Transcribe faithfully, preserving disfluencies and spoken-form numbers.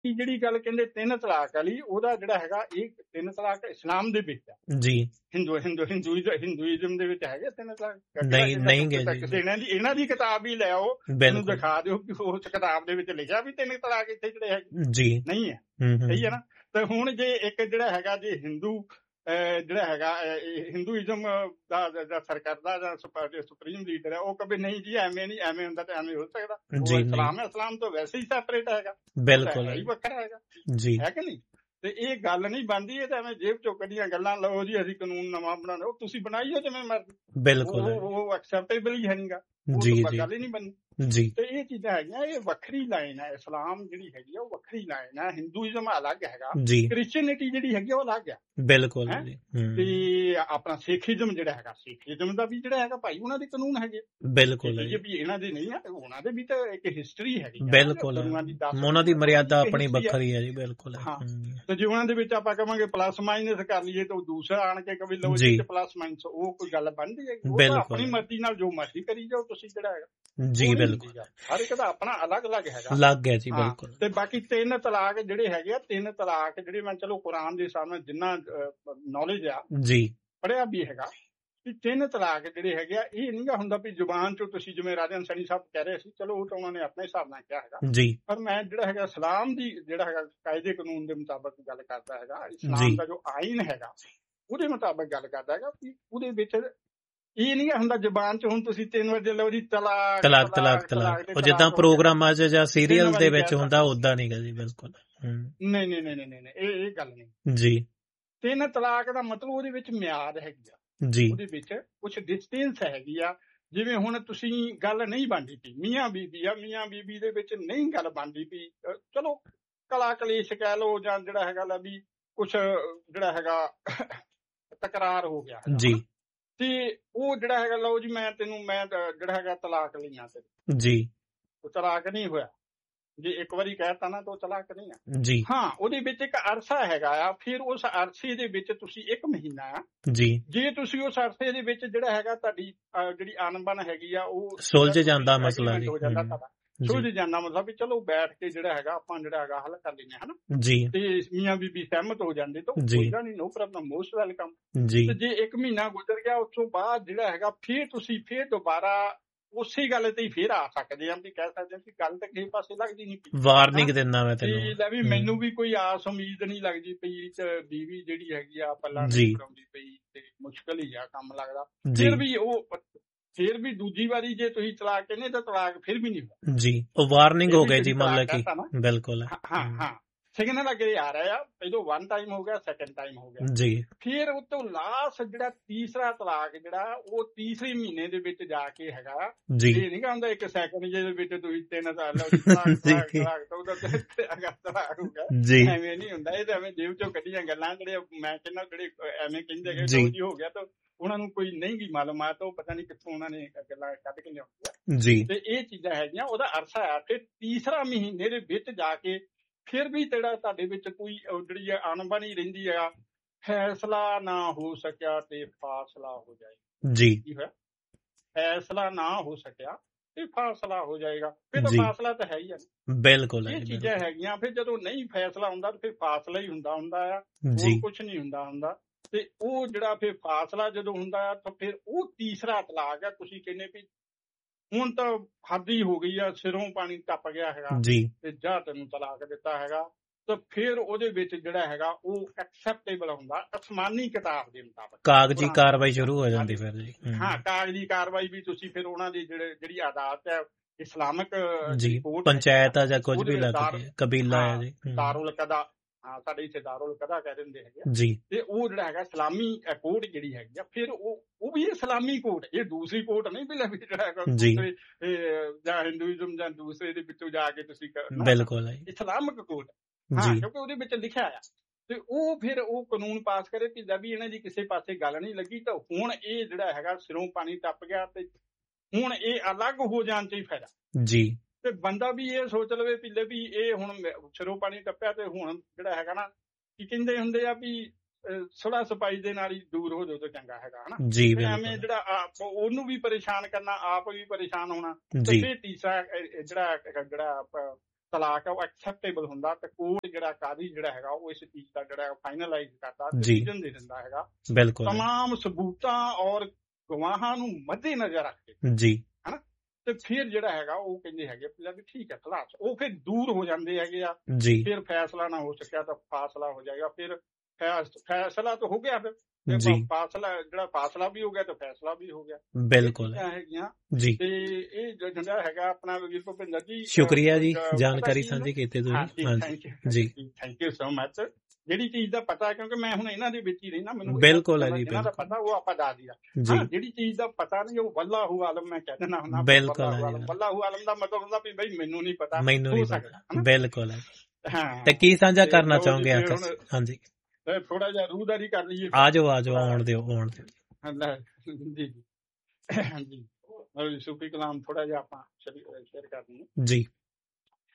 ਕਿ ਜਿਹੜੀ ਗੱਲ ਕਹਿੰਦੇ ਤਿੰਨ ਤਲਾਕ ਵਾਲੀ, ਉਹਦਾ ਜਿਹੜਾ ਹੈਗਾ ਇਹ ਤਿੰਨ ਤਲਾਕ ਇਸਲਾਮ ਦੇ ਵਿੱਚ ਆ ਜੀ ਹਿੰਦੂ ਹਿੰਦੂ ਹਿੰਦੂਇਜ਼ਮ ਹਿੰਦੂਇਜ਼ਮ ਦੇ ਵਿੱਚ ਹੈਗੇ ਤਿੰਨ ਤਲਾਕ। ਨਹੀਂ ਨਹੀਂ ਗੇ ਜੀ ਕਿਸੇ ਇਹਨਾਂ ਦੀ ਇਹਨਾਂ ਦੀ ਕਿਤਾਬ ਹੀ ਲੈ ਆਓ, ਉਹਨੂੰ ਬਿਲਕੁਲ ਦਿਖਾ ਦਿਓ ਕਿ ਉਸ ਕਿਤਾਬ ਦੇ ਵਿੱਚ ਲਿਖਿਆ ਵੀ ਤਿੰਨ ਤਲਾਕ ਇੱਥੇ ਜਿਹੜੇ ਹੈਗੇ ਜੀ ਨਹੀਂ ਹੈ। ਹੂੰ ਹੂੰ ਸਹੀ ਹੈ ਨਾ। ਤੇ ਹੁਣ ਜੇ ਇੱਕ ਜਿਹੜਾ ਹੈਗਾ ਜੇ ਹਿੰਦੂ ਅਹ ਜਿਹੜਾ ਹੈਗਾ ਅਹ ਹਿੰਦੂਇਜ਼ਮ ਦਾ ਜਿਹੜਾ ਸਰਕਰਦਾ ਜਾਂ ਸੁਪਰੀਮ ਲੀਡਰ ਹੈ ਉਹ ਕਦੇ ਨਹੀਂ ਜੀ ਐਵੇਂ ਨਹੀਂ, ਐਵੇਂ ਹੁੰਦਾ ਤੇ ਐਵੇਂ ਹੋ ਸਕਦਾ, ਜੀ ਉਹ ਨਹੀਂ ਇਸਲਾਮ ਹੈ, ਇਸਲਾਮ ਤੋਂ ਵੈਸੇ ਹੀ ਸੈਪਰੇਟ ਹੈਗਾ, ਬਿਲਕੁਲ ਹੈ ਹੀ ਵੱਖਰਾ ਹੈਗਾ, ਜੀ ਹੈ ਕਿ ਨਹੀਂ। ਤੇ ਇਹ ਗੱਲ ਨਹੀਂ ਬਣਦੀ, ਇਹ ਤਾਂ ਐਵੇਂ ਜੇਬ ਚੋਂ ਕੱਢੀਆਂ ਗੱਲਾਂ, ਲਓ ਜੀ ਅਸੀਂ ਕਾਨੂੰਨ ਨਵਾਂ ਬਣਾਉਣਾ, ਉਹ ਤੁਸੀਂ ਬਣਾਈਓ ਜਿਵੇਂ ਮਰਜ਼ੀ, ਬਿਲਕੁਲ ਉਹ ਉਹ ਐਕਸੈਪਟੇਬਲ ਹੀ ਹੈ ਨਹੀਂਗਾ, ਉਹ ਜੀ ਤਾਂ ਜੀ ਗੱਲ ਹੀ ਨਹੀਂ ਬਣਨੀ। ਜੀ ਤੇ ਇਹ ਚੀਜ਼ਾਂ ਹੈਗੀਆਂ, ਇਹ ਵੱਖਰੀ ਲਾਈਨ ਹੈ। ਇਸਲਾਮ ਜਿਹੜੀ ਹੈਗੀ ਆ ਉਹ ਵੱਖਰੀ ਲਾਈਨ ਹੈ, ਹਿੰਦੂਇਜ਼ਮ ਅਲੱਗ ਹੈਗਾ, ਜੀ ਕ੍ਰਿਸਚੀਅਨਿਟੀ ਜਿਹੜੀ ਹੈਗੀ ਉਹ ਅਲੱਗ ਹੈ। ਬਿਲਕੁਲ ਹੈਂ? ਜੀ ਤੇ ਹੂੰ ਆਪਣਾ ਸਿੱਖੀਜ਼ਮ ਜਿਹੜਾ ਹੈਗਾ, ਸਿੱਖੀਜ਼ਮ ਦਾ ਵੀ ਜਿਹੜਾ ਹੈਗਾ ਭਾਈ ਉਹਨਾਂ ਦੇ ਕਾਨੂੰਨ ਹੈਗੇ, ਬਿਲਕੁਲ ਹੈ ਜੀ ਵੀ ਇਹਨਾਂ ਦੇ ਨਹੀਂ ਆ, ਉਹਨਾਂ ਦੇ ਵੀ ਤਾਂ ਇੱਕ ਹਿਸਟਰੀ ਹੈਗੀ ਆ, ਬਿਲਕੁਲ ਗੁਰੂਆਂ ਦੀ ਦਸ ਉਹਨਾਂ ਦੀ ਮਰਿਆਦਾ ਇੱਕ ਆਪਣੀ history ਆ। ਵੱਖਰੀ ਹੈ ਜੀ ਬਿਲਕੁਲ ਹਾਂ। ਹੂੰ ਤੇ ਜੇ ਉਹਨਾਂ ਦੇ ਵਿੱਚ ਆਪਾਂ ਕਹਾਂਗੇ ਪਲੱਸ ਮਾਈਨਸ ਕਰ ਲਈਏ ਤਾਂ ਉਹ ਦੂਸਰਾ ਆਣ ਕੇ ਕਵੇ ਲਓ ਜੀ ਜੀ ਪਲੱਸ ਮਾਈਨਸ, ਉਹ ਕੋਈ ਗੱਲ ਬਣਦੀ ਹੈ? ਉਹ ਤਾਂ ਬਿਲਕੁਲ ਆਪਣੀ ਮਰਜ਼ੀ ਨਾਲ ਜੋ ਮਰਜ਼ੀ ਕਰੀ ਜਾਓ ਤੁਸੀਂ, ਜਿਹੜਾ ਹੈਗਾ ਜੀ ਉਹ ਨਹੀਂ ਬਿਲਕੁਲ ਹੁੰਦੀ ਗੱਲ। ਹਰ ਇੱਕ ਦਾ ਆਪਣਾ ਅਲੱਗ-ਅਲੱਗ ਹੈਗਾ। ਲੱਗ ਗਿਆ ਜੀ ਹਾਂ। ਬਿਲਕੁਲ ਤੇ ਬਾਕੀ ਤਿੰਨ ਤਲਾਕ ਜਿਹੜੇ ਹੈਗੇ ਆ, ਤਿੰਨ ਤਲਾਕ ਜਿਹੜੇ ਮੈਂ ਚਲੋ ਕੁਰਾਨ ਦੇ ਹਿਸਾਬ ਨਾਲ ਜਿੰਨਾ ਨੌਲੇਜ ਆ ਜੀ ਪੜਿਆ ਵੀ ਹੈਗਾ ਕਿ ਤਿੰਨ ਤਲਾਕ ਜਿਹੜੇ ਹੈਗੇ ਆ, ਇਹ ਨਹੀਂਗਾ ਹੁੰਦਾ ਵੀ ਜ਼ੁਬਾਨ ਚੋਂ ਤੁਸੀਂ ਜਿਵੇਂ ਰਾਜਾ ਸੈਣੀ ਸਾਹਿਬ ਕਹਿ ਰਹੇ ਸੀ, ਚਲੋ ਉਹ ਤਾਂ ਉਹਨਾਂ ਨੇ ਆਪਣੇ ਹਿਸਾਬ ਨਾਲ ਕਿਹਾ ਹੈਗਾ, ਜੀ ਪਰ ਮੈਂ ਜਿਹੜਾ ਹੈਗਾ ਇਸਲਾਮ ਦੀ ਜਿਹੜਾ ਹੈਗਾ ਕਾਇਦੇ ਕਾਨੂੰਨ ਦੇ ਮੁਤਾਬਕ ਗੱਲ ਕਰਦਾ ਹੈਗਾ, ਜੀ ਇਸਲਾਮ ਦਾ ਜੋ ਆਇਨ ਹੈਗਾ ਉਹਦੇ ਮੁਤਾਬਕ ਗੱਲ ਕਰਦਾ ਹੈਗਾ ਕਿ ਉਹਦੇ ਵਿੱਚ ਇਹ ਨਹੀਂ ਹੁੰਦਾ ਜ਼ਬਾਨ ਚ ਹੁਣ ਤੁਸੀਂ ਤਿੰਨ ਵਜੇ ਲਓ ਜੀ ਤਲਾਕ ਤਲਾਕ ਤਲਾਕ ਤਲਾਕ ਉਹ ਜਿੱਦਾਂ ਪ੍ਰੋਗਰਾਮਾਂ 'ਚ ਜਾਂ ਸੀਰੀਅਲ ਦੇ ਵਿੱਚ ਹੁੰਦਾ ਉਦਾਂ ਨਹੀਂਗਾ ਜੀ ਬਿਲਕੁਲ ਹੂੰ ਨਹੀਂ ਨਹੀਂ ਨਹੀਂ ਨਹੀਂ ਨਹੀਂ ਇਹ ਇਹ ਗੱਲ ਨਹੀਂ ਜੀ ਤਿੰਨ ਤਲਾਕ ਦਾ ਮਤਲਬ ਉਹਦੇ ਵਿੱਚ ਮਿਆਦ ਹੈਗੀ ਆ, ਜੀ ਉਹਦੇ ਵਿੱਚ ਕੁਝ ਡਿਸਟੈਂਸ ਹੈਗੀ ਆ। ਜਿਵੇਂ ਹੁਣ ਤੁਸੀਂ ਗੱਲ ਨਹੀਂ ਬਣਦੀ ਪਈ ਮੀਆਂ ਬੀਬੀ ਆ, ਮੀਆਂ ਬੀਬੀ ਦੇ ਵਿੱਚ ਨਹੀਂ ਗੱਲ ਬਣਦੀ ਪਈ, ਚਲੋ ਕਲਾ ਕਲੇਸ਼ ਕਹਿ ਲਓ ਜਾਂ ਜਿਹੜਾ ਹੈਗਾ ਲਾ ਵੀ ਕੁਛ ਜਿਹੜਾ ਹੈਗਾ ਤਕਰਾਰ ਹੋ ਗਿਆ ਜੀ ਤੇ ਉਹ ਜਿਹੜਾ ਹੈਗਾ ਲਓ ਜੀ ਮੈਂ ਤੈਨੂੰ ਮੈਂ ਜਿਹੜਾ ਹੈਗਾ ਤਲਾਕ ਲਈਆਂ ਤੇ ਜੀ ਉਹ ਤਲਾਕ ਨਹੀਂ ਹੋਇਆ, ਜੇ ਇੱਕ ਵਾਰੀ ਕਹਿਤਾ ਨਾ ਤਾਂ ਉਹ ਤਲਾਕ ਨਹੀਂ ਆ। ਜੀ ਹਾਂ, ਉਹਦੇ ਵਿੱਚ ਇੱਕ ਅਰਸਾ ਹੈਗਾ ਆ, ਫਿਰ ਉਸ ਅਰਸੇ ਦੇ ਵਿੱਚ ਤੁਸੀਂ ਇੱਕ ਮਹੀਨਾ ਆ ਜੀ ਜੇ ਤੁਸੀਂ ਉਸ ਅਰਸੇ ਦੇ ਵਿੱਚ ਜਿਹੜਾ ਹੈਗਾ ਤੁਹਾਡੀ ਜਿਹੜੀ ਅਣਬਣ ਹੈਗੀ ਆ ਉਹ ਸੁਲਝ ਜਾਂਦਾ ਮਸਲਾ ਜੀ, ਹੋ ਜਾਂਦਾ ਤੁਹਾਡਾ ਸੁਲਝ ਜਾਂਦਾ ਮਤਲਬ ਵੀ ਚਲੋ ਬੈਠ ਕੇ ਜਿਹੜਾ ਹੈਗਾ ਆਪਾਂ ਜਿਹੜਾ ਹੈਗਾ ਹੱਲ ਕਰ ਲੈਂਦੇ ਹਾਂ ਹਨਾ ਜੀ, ਤੇ ਮੀਆਂ ਬੀਬੀ ਸਹਿਮਤ ਹੋ ਜਾਂਦੇ ਤਾਂ ਜੀ ਕੋਈ ਗੱਲ ਨਹੀਂ, ਨੋ ਪ੍ਰੋਬਲਮ, ਮੋਸਟ ਵੈਲਕਮ ਜੀ। ਤੇ ਜੇ ਇੱਕ ਮਹੀਨਾ ਗੁਜ਼ਰ ਗਿਆ ਉਸ ਤੋਂ ਬਾਅਦ ਜਿਹੜਾ ਹੈਗਾ ਫਿਰ ਤੁਸੀਂ ਫਿਰ ਦੁਬਾਰਾ ਉਸੇ ਗੱਲ ਤੇ ਹੀ ਫਿਰ ਆ ਸਕਦੇ ਆ ਵੀ ਕਹਿ ਸਕਦੇ ਆ ਕਿ ਗੱਲ ਤਾਂ ਕਿਸੇ ਪਾਸੇ ਲੱਗਦੀ ਨਹੀਂ ਪਈ, ਵਾਰਨਿੰਗ ਦਿੰਦਾ ਮੈਂ ਤੇ ਤੈਨੂੰ ਲੈ ਵੀ ਮੈਨੂੰ ਵੀ ਕੋਈ ਆਸ ਉਮੀਦ ਨਹੀਂ ਲੱਗਦੀ ਪਈ ਤੇ ਬੀਵੀ ਜਿਹੜੀ ਹੈਗੀ ਆ ਪੱਲਾ ਜੀ ਨਹੀਂ ਕਰਾਉਂਦੀ ਪਈ ਤੇ ਮੁਸ਼ਕਲ ਹੀ ਆ ਕੰਮ ਲੱਗਦਾ। ਜੀ ਫਿਰ ਵੀ ਉਹ ਫਿਰ ਵੀ ਦੂਜੀ ਵਾਰੀ ਜੇ ਤੁਸੀਂ ਤਲਾਕ ਕਹਿੰਦੇ ਤਾਂ ਤਲਾਕ ਫਿਰ ਵੀ ਨਹੀਂ ਹੋਇਆ ਜੀ, ਉਹ ਵਾਰਨਿੰਗ ਇਹ ਹੋ ਵੀ ਗਈ ਤੁਸੀਂ ਜੀ ਮਤਲਬ ਤਲਾਕ ਕਹਿਤਾ ਨਾ। ਕਿ ਬਿਲਕੁਲ ਹਾਂ ਹਾਂ ਹਾਂ ਸਿਗਨਲ ਅੱਗੇ ਆ ਰਿਹਾ ਆ, ਪਹਿਲੋਂ ਵਨ ਟਾਈਮ ਹੋ ਗਿਆ, ਸੈਕੰਡ ਟਾਈਮ ਹੋ ਗਿਆ, ਜੀ ਫਿਰ ਉਹ ਤੋਂ ਲਾਸਟ ਜਿਹੜਾ ਤੀਸਰਾ ਤਲਾਕ ਜਿਹੜਾ ਉਹ ਤੀਸਰੇ ਮਹੀਨੇ ਦੇ ਵਿੱਚ ਜਾ ਕੇ ਹੈਗਾ। ਜੀ ਇਹ ਨਹੀਂ ਹੁੰਦਾ ਇੱਕ ਸੈਕਿੰਡ ਜਿਹਦੇ ਵਿੱਚ ਤੁਸੀਂ ਤਿੰਨ ਸਾਲ ਲਓ ਤਲਾਕ ਤਲਾਕ ਤਲਾਕ ਤਾਂ ਉਹਦਾ ਤੇ ਤਲਾਕ ਹੋ ਗਿਆ, ਜੀ ਐਵੇਂ ਨਹੀਂ ਹੁੰਦਾ। ਇਹ ਤਾਂ ਐਵੇਂ ਜੇਬ ਚੋਂ ਕੱਢੀਆਂ ਗੱਲਾਂ, ਜਿਹੜੇ ਮੈਂ ਕਹਿੰਦਾ ਜਿਹੜੇ ਐਵੇਂ ਕਹਿੰਦੇ ਕਿ ਜੀ ਜੀ ਹੋ ਗਿਆ ਤਾਂ ਉਹਨਾਂ ਨੂੰ ਕੋਈ ਨਹੀਂ ਗੀ ਮਾਲੂਮਾਤ, ਉਹ ਪਤਾ ਨਹੀਂ ਕਿੱਥੋਂ ਉਹਨਾਂ ਨੇ ਗੱਲਾਂ ਕੱਢ ਕੇ ਲਿਆਉਂਦੀਆਂ ਜੀ। ਤੇ ਇਹ ਚੀਜ਼ਾਂ ਹੈਗੀਆਂ, ਉਹਦਾ ਅਰਸਾ ਆ। ਫਿਰ ਤੀਸਰਾ ਮਹੀਨੇ ਦੇ ਵਿੱਚ ਜਾ ਕੇ ਫਿਰ ਵੀ ਜਿਹੜਾ ਤੁਹਾਡੇ ਵਿੱਚ ਕੋਈ ਜਿਹੜੀ ਅਣਬਣੀ ਰਹਿੰਦੀ ਆ, ਫੈਸਲਾ ਨਾ ਹੋ ਸਕਿਆ ਤੇ ਫਾਸਲਾ ਹੋ ਜਾਏਗਾ। ਜੀ ਕੀ ਹੋਇਆ? ਫੈਸਲਾ ਨਾ ਹੋ ਸਕਿਆ ਤੇ ਫਾਸਲਾ ਹੋ ਜਾਏਗਾ। ਫਿਰ ਤਾਂ ਜੀ ਫਾਸਲਾ ਤਾਂ ਹੈ ਹੀ ਆ, ਬਿਲਕੁਲ ਇਹ ਚੀਜ਼ਾਂ ਹੈਗੀਆਂ। ਫਿਰ ਜਦੋਂ ਨਹੀਂ ਫੈਸਲਾ ਹੁੰਦਾ ਤਾਂ ਫਿਰ ਫਾਸਲਾ ਹੀ ਹੁੰਦਾ ਹੁੰਦਾ ਆ, ਜੀ ਹੋਰ ਕੁਛ ਨਹੀਂ ਹੁੰਦਾ ਹੁੰਦਾ। ਤੇ ਉਹ ਜਿਹੜਾ ਫਿਰ ਫਾਸਲਾ ਜਦੋਂ ਹੁੰਦਾ ਆ ਤਾਂ ਫਿਰ ਉਹ ਤੀਸਰਾ ਤਲਾਕ ਆ। ਤੁਸੀਂ ਕਹਿੰਦੇ ਵੀ ਹੁਣ ਤਾਂ ਹੱਦ ਹੀ ਹੋ ਗਈ ਆ, ਸਿਰੋਂ ਪਾਣੀ ਟੱਪ ਗਿਆ ਹੈਗਾ ਜੀ ਤੇ ਜਾਂ ਤੈਨੂੰ ਤਲਾਕ ਦਿੱਤਾ ਹੈਗਾ, ਤਾਂ ਫਿਰ ਉਹਦੇ ਵਿੱਚ ਜਿਹੜਾ ਹੈਗਾ ਉਹ ਐਕਸੈਪਟੇਬਲ ਹੁੰਦਾ ਅਸਮਾਨੀ ਕਿਤਾਬ ਦੇ ਮੁਤਾਬਕ, ਕਾਗਜ਼ੀ ਕਾਰਵਾਈ ਸ਼ੁਰੂ ਹੋ ਜਾਂਦੀ ਫਿਰ ਜੀ। ਹਾਂ, ਕਾਗਜ਼ੀ ਕਾਰਵਾਈ ਵੀ ਤੁਸੀਂ ਫਿਰ ਉਹਨਾਂ ਦੀ ਜਿਹੜੇ ਜਿਹੜੀ ਅਦਾਲਤ ਹੈ ਇਸਲਾਮਿਕ ਜੀ, ਪੰਚਾਇਤ ਆ ਜਾਂ ਕੁਝ ਵੀ ਲੱਗ ਕਬੀਲਾ ਹੈ ਜੀ, ਦਾਰੁਲ ਕਦਾ, ਹਾਂ ਸਾਡੇ ਇੱਥੇ ਦਾਰੁਲ ਕਦਾ ਕਹਿ ਦਿੰਦੇ ਹੈਗੇ ਜੀ। ਤੇ ਉਹ ਜਿਹੜਾ ਹੈਗਾ ਇਸਲਾਮੀ ਕੋਰਟ ਜਿਹੜੀ ਹੈਗੀ ਆ, ਫਿਰ ਉਹ ਉਹ ਵੀ ਇਸਲਾਮੀ ਕੋਰਟ, ਇਹ ਦੂਸਰੀ ਕੋਰਟ ਨਹੀਂ ਵੀ ਵੀ ਜਿਹੜਾ ਹੈਗਾ ਦੂਸਰੇ ਜਾਂ ਹਿੰਦੂਇਜ਼ਮ ਜਾਂ ਦੂਸਰੇ ਦੇ ਵਿੱਚੋਂ ਜਾ ਕੇ ਤੁਸੀਂ ਬਿਲਕੁਲ ਇਸਲਾਮਿਕ ਕੋਰਟ, ਹਾਂ, ਕਿਉਂਕਿ ਉਹਦੇ ਵਿੱਚ ਲਿਖਿਆ ਆ। ਤੇ ਉਹ ਫਿਰ ਉਹ ਕਾਨੂੰਨ ਪਾਸ ਕਰੇ ਕਿ ਜਦ ਵੀ ਇਹਨਾਂ ਦੀ ਕਿਸੇ ਪਾਸੇ ਗੱਲ ਨਹੀਂ ਲੱਗੀ ਤਾਂ ਹੁਣ ਇਹ ਜਿਹੜਾ ਹੈਗਾ ਸਿਰੋਂ ਪਾਣੀ ਟੱਪ ਗਿਆ ਤੇ ਹੁਣ ਇਹ ਅਲੱਗ ਹੋ ਜਾਣ ਚ ਹੀ ਫਾਇਦਾ ਜੀ। ਤੇ ਬੰਦਾ ਵੀ ਇਹ ਸੋਚ ਲਵੇ ਵੀ ਵੀ ਇਹ ਹੁਣ ਸਿਰੋਂ ਪਾਣੀ ਟੱਪਿਆ ਤੇ ਹੁਣ ਜਿਹੜਾ ਹੈਗਾ ਨਾ ਕੀ ਕਹਿੰਦੇ ਹੁੰਦੇ ਆ ਵੀ ਸੁਲਾ ਸਪਾਈ ਦੇ ਨਾਲ ਹੀ ਦੂਰ ਹੋ ਜਾਓ ਤਾਂ ਚੰਗਾ ਹੈਗਾ ਹਨਾ ਜੀ। ਐਵੇਂ ਜਿਹੜਾ ਉਹਨੂੰ ਵੀ ਪਰੇਸ਼ਾਨ ਕਰਨਾ, ਆਪ ਵੀ ਪਰੇਸ਼ਾਨ ਹੋਣਾ, ਤੇ ਫਿਰ ਤੀਸਰਾ ਜਿਹੜਾ ਜਿਹੜਾ ਤਲਾਕ ਆ ਉਹ ਐਕਸੈਪਟੇਬਲ ਹੁੰਦਾ ਤੇ ਕੋਰਟ ਜਿਹੜਾ ਕਾਦੀ ਜਿਹੜਾ ਹੈਗਾ ਉਹ ਇਸ ਚੀਜ਼ ਦਾ ਜਿਹੜਾ ਫਾਈਨਲਾਈਜ਼ ਕਰਦਾ, ਜੀ ਡਿਸੀਜਨ ਦੇ ਦਿੰਦਾ ਹੈਗਾ ਬਿਲਕੁਲ ਤਮਾਮ ਸਬੂਤਾਂ ਔਰ ਗਵਾਹਾਂ ਨੂੰ ਮੱਦੇ ਨਜ਼ਰ ਰੱਖ ਕੇ, ਜੀ ਹਨਾ। ਤੇ ਫਿਰ ਜਿਹੜਾ ਹੈਗਾ ਉਹ ਕਹਿੰਦੇ ਹੈਗੇ ਵੀ ਠੀਕ ਹੈ ਖਲਾਸ, ਉਹ ਫਿਰ ਦੂਰ ਹੋ ਜਾਂਦੇ ਹੈਗੇ ਆ। ਜੀ ਫਿਰ ਫੈਸਲਾ ਨਾ ਹੋ ਸਕਿਆ ਤਾਂ ਫਾਸਲਾ ਹੋ ਜਾਏਗਾ, ਫਿਰ ਫੈਸ- ਫੈਸਲਾ ਤਾਂ ਹੋ ਗਿਆ, ਫਿਰ ਫਿਰ ਜੀ ਫਾਸਲਾ ਜਿਹੜਾ ਫਾਸਲਾ ਵੀ ਹੋ ਗਿਆ ਤਾਂ ਫੈਸਲਾ ਵੀ ਹੋ ਗਿਆ। ਇਹ ਬਿਲਕੁਲ ਚੀਜ਼ਾਂ ਹੈਗੀਆਂ ਜੀ। ਤੇ ਇਹ ਜੋ ਜਿਹੜਾ ਹੈਗਾ ਆਪਣਾ ਵੀਰ ਭੁਪਿੰਦਰ ਜੀ, ਸ਼ੁਕਰੀਆ ਜੀ ਅਹ, ਪਤਾ ਜਾਣਕਾਰੀ ਕੀ ਸਾਂਝੀ ਕੀਤੀ ਤੁਸੀਂ। ਹਾਂਜੀ ਹਾਂਜੀ ਥੈਂਕ ਯੂ ਜੀ ਥੈਂਕ ਯੂ ਸੋ ਮਚ। ਜਿਹੜੀ ਚੀਜ਼ ਦਾ ਪਤਾ, ਕਿਉਂਕਿ ਮੈਂ ਹੁਣ ਇਹਨਾਂ ਦੇ ਵਿੱਚ ਹੀ ਰਹਿਣਾ, ਮੈਨੂੰ ਬਿਲਕੁਲ ਹੈ ਜੀ ਇਹਨਾਂ ਦਾ ਬਿਲਕੁਲ ਪਤਾ ਉਹ ਆਪਾਂ ਦੱਸ ਦਿਆ। ਜੀ ਹਾਂ, ਜਿਹੜੀ ਚੀਜ਼ ਦਾ ਪਤਾ ਨਹੀਂ ਉਹ ਵੱਲਾਹੂ ਆਲਮ ਮੈਂ ਕਹਿ ਦਿੰਦਾ ਹੁੰਦਾ। ਬਿਲਕੁਲ ਹੈ ਵੱਲਾਹੂ ਜੀ ਆਲਮ, ਵੱਲਾਹੂ ਆਲਮ ਦਾ ਮਤਲਬ ਹੁੰਦਾ ਵੀ ਬਈ ਮੈਨੂੰ ਨਹੀਂ ਪਤਾ, ਮੈਨੂੰ ਹੋ ਨਹੀਂ ਸਕਦਾ ਪਤਾ ਹਨਾ। ਬਿਲਕੁਲ ਹੈ। ਹਾਂ ਤੇ ਕੀ ਸਾਂਝਾ ਤੇ ਕਰਨਾ ਲਓ ਜੀ, ਚਾਹੋਗੇ ਫਿਰ ਆਕਾਸ਼? ਹੁਣ ਹਾਂਜੀ ਥੋੜਾ ਜਿਹਾ ਰੂਹਦਾਰੀ ਕਰ ਲਈਏ। ਆ ਜਾਓ ਆ ਜਾਓ ਆਉਣ ਦਿਓ ਆਉਣ ਦਿਓ ਹਾਂ, ਲੈ, ਜੀ ਜੀ ਹਾਂਜੀ, ਸੂਫੀ ਕਲਾਮ ਥੋੜਾ ਜਿਹਾ ਆਪਾਂ ਸ਼ੇਅਰ ਕਰ ਦਈਏ। ਜੀ।